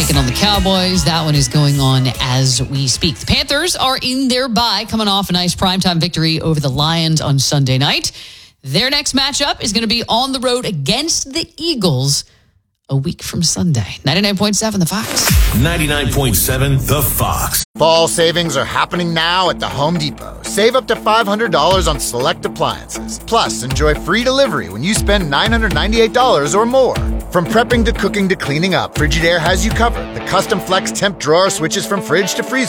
taking on the Cowboys. That one is going on as we speak. The Panthers are in their bye, coming off a nice primetime victory over the Lions on Sunday night. Their next matchup is going to be on the road against the Eagles a week from Sunday. 99.7 The Fox. 99.7 The Fox. Fall savings are happening now at the Home Depot. Save up to $500 on select appliances. Plus, enjoy free delivery when you spend $998 or more. From prepping to cooking to cleaning up, Frigidaire has you covered. The custom flex temp drawer switches from fridge to freezer.